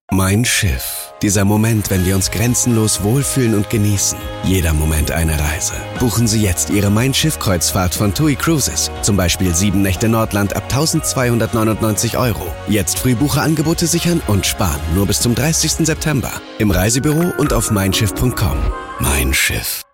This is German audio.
Mein Schiff. Dieser Moment, wenn wir uns grenzenlos wohlfühlen und genießen. Jeder Moment eine Reise. Buchen Sie jetzt Ihre Mein Schiff-Kreuzfahrt von TUI Cruises. Zum Beispiel 7 Nächte Nordland ab 1.299 €. Jetzt Frühbucherangebote sichern und sparen. Nur bis zum 30. September. Im Reisebüro und auf meinschiff.com. Mein Schiff.